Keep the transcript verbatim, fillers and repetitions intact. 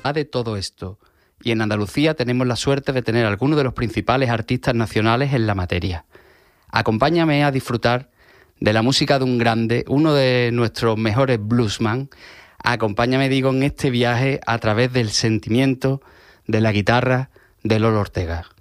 de todo esto. Y en Andalucía tenemos la suerte de tener a algunos de los principales artistas nacionales en la materia. Acompáñame a disfrutar de la música de un grande, uno de nuestros mejores bluesman. Acompáñame, digo, en este viaje a través del sentimiento de la guitarra de Lolo Ortega.